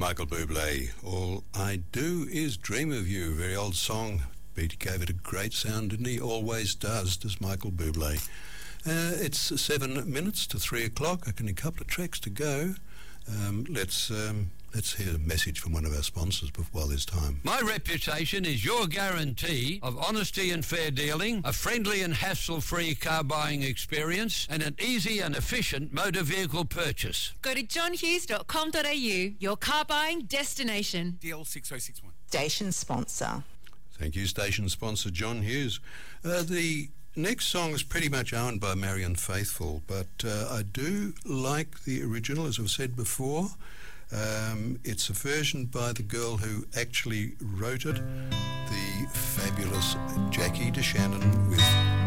Michael Bublé, All I Do Is Dream of You. Very old song. Beatty gave it a great sound, didn't he? Always does Michael Bublé. It's 7 minutes to 3 o'clock. Only a couple of tracks to go. Let's hear a message from one of our sponsors while there's time. My reputation is your guarantee of honesty and fair dealing, a friendly and hassle-free car buying experience, and an easy and efficient motor vehicle purchase. Go to johnhughes.com.au, your car buying destination. DL 6061. Station sponsor. Thank you, station sponsor John Hughes. The next song is pretty much owned by Marianne Faithfull, but I do like the original, as I've said before. It's a version by the girl who actually wrote it, the fabulous Jackie DeShannon with